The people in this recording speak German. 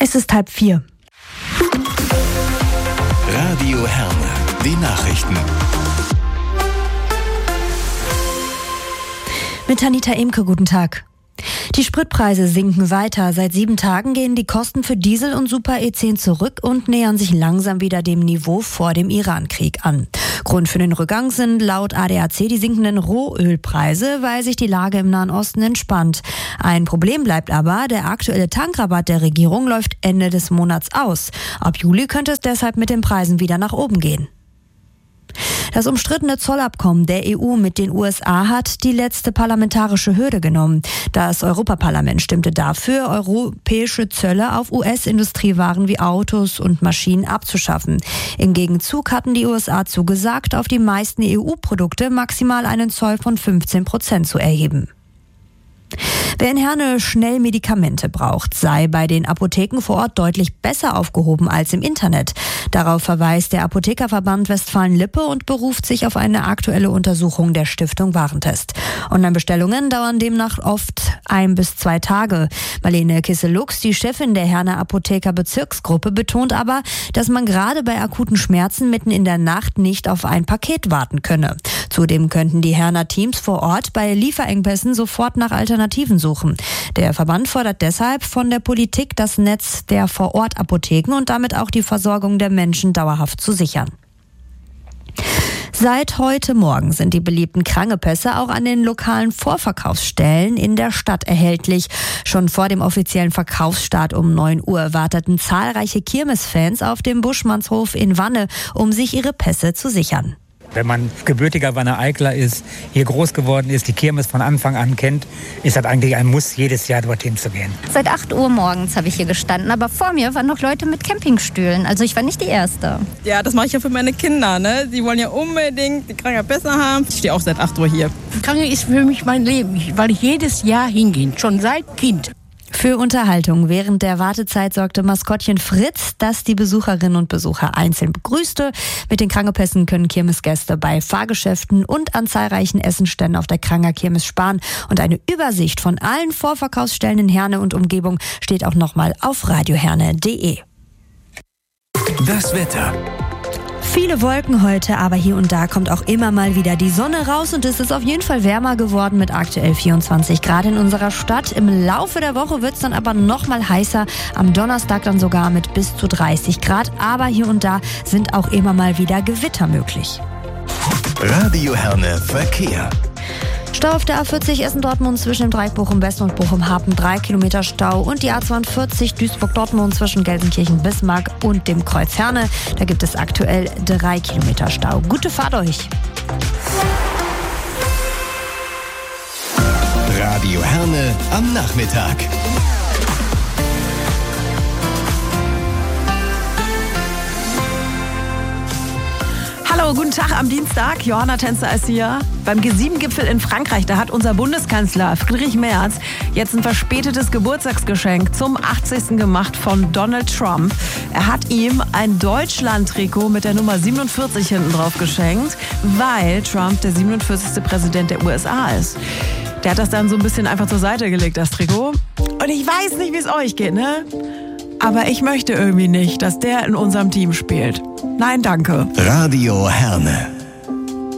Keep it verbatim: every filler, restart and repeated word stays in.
Es ist halb vier. Radio Herne, die Nachrichten. Mit Anita Emke, guten Tag. Die Spritpreise sinken weiter. Seit sieben Tagen gehen die Kosten für Diesel und Super E zehn zurück und nähern sich langsam wieder dem Niveau vor dem Iran-Krieg an. Grund für den Rückgang sind laut A D A C die sinkenden Rohölpreise, weil sich die Lage im Nahen Osten entspannt. Ein Problem bleibt aber, der aktuelle Tankrabatt der Regierung läuft Ende des Monats aus. Ab Juli könnte es deshalb mit den Preisen wieder nach oben gehen. Das umstrittene Zollabkommen der E U mit den U S A hat die letzte parlamentarische Hürde genommen. Das Europaparlament stimmte dafür, europäische Zölle auf U S-Industriewaren wie Autos und Maschinen abzuschaffen. Im Gegenzug hatten die U S A zugesagt, auf die meisten E U-Produkte maximal einen Zoll von fünfzehn Prozent zu erheben. Wer in Herne schnell Medikamente braucht, sei bei den Apotheken vor Ort deutlich besser aufgehoben als im Internet. Darauf verweist der Apothekerverband Westfalen-Lippe und beruft sich auf eine aktuelle Untersuchung der Stiftung Warentest. Online-Bestellungen dauern demnach oft ein bis zwei Tage. Marlene Kisselux, die Chefin der Herner Apotheker Bezirksgruppe, betont aber, dass man gerade bei akuten Schmerzen mitten in der Nacht nicht auf ein Paket warten könne. Zudem könnten die Herner Teams vor Ort bei Lieferengpässen sofort nach Alternativen suchen. Der Verband fordert deshalb von der Politik, das Netz der Vor-Ort-Apotheken und damit auch die Versorgung der Menschen dauerhaft zu sichern. Seit heute Morgen sind die beliebten Krangepässe auch an den lokalen Vorverkaufsstellen in der Stadt erhältlich. Schon vor dem offiziellen Verkaufsstart um neun Uhr warteten zahlreiche Kirmesfans auf dem Buschmannshof in Wanne, um sich ihre Pässe zu sichern. Wenn man gebürtiger Wanne-Eicler ist, hier groß geworden ist, die Kirmes von Anfang an kennt, ist das eigentlich ein Muss, jedes Jahr dorthin zu gehen. Seit acht Uhr morgens habe ich hier gestanden, aber vor mir waren noch Leute mit Campingstühlen. Also ich war nicht die Erste. Ja, das mache ich ja für meine Kinder. Ne? Die wollen ja unbedingt die Krankenpässe haben. Ich stehe auch seit acht Uhr hier. Kranke ist für mich mein Leben, weil ich jedes Jahr hingehe, schon seit Kind. Für Unterhaltung während der Wartezeit sorgte Maskottchen Fritz, das die Besucherinnen und Besucher einzeln begrüßte. Mit den Krangepässen können Kirmesgäste bei Fahrgeschäften und an zahlreichen Essenständen auf der Kranger Kirmes sparen. Und eine Übersicht von allen Vorverkaufsstellen in Herne und Umgebung steht auch nochmal auf radioherne punkt de. Das Wetter. Viele Wolken heute, aber hier und da kommt auch immer mal wieder die Sonne raus und es ist auf jeden Fall wärmer geworden mit aktuell vierundzwanzig Grad in unserer Stadt. Im Laufe der Woche wird es dann aber noch mal heißer, am Donnerstag dann sogar mit bis zu dreißig Grad, aber hier und da sind auch immer mal wieder Gewitter möglich. Radio Herne Verkehr. Stau auf der A vierzig Essen-Dortmund zwischen dem Dreieck Bochum-West und Bochum-Hafen, drei Kilometer Stau. Und die A zweiundvierzig Duisburg-Dortmund zwischen Gelsenkirchen-Bismarck und dem Kreuz Herne. Da gibt es aktuell drei Kilometer Stau. Gute Fahrt euch! Radio Herne am Nachmittag. Hallo, guten Tag am Dienstag. Johanna Tänzer ist hier. Beim G sieben Gipfel in Frankreich, da hat unser Bundeskanzler Friedrich Merz jetzt ein verspätetes Geburtstagsgeschenk zum achtzigsten gemacht von Donald Trump. Er hat ihm ein Deutschland-Trikot mit der Nummer siebenundvierzig hinten drauf geschenkt, weil Trump der siebenundvierzigste Präsident der U S A ist. Der hat das dann so ein bisschen einfach zur Seite gelegt, das Trikot. Und ich weiß nicht, wie es euch geht, ne? Aber ich möchte irgendwie nicht, dass der in unserem Team spielt. Nein, danke. Radio Herne.